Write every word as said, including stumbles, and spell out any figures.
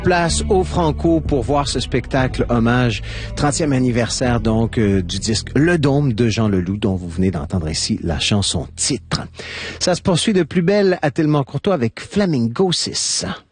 Place au Franco pour voir ce spectacle hommage, trentième anniversaire donc euh, du disque Le Dôme de Jean Leloup, dont vous venez d'entendre ici la chanson titre. Ça se poursuit de plus belle à Tellement Courtois avec Flamingo six.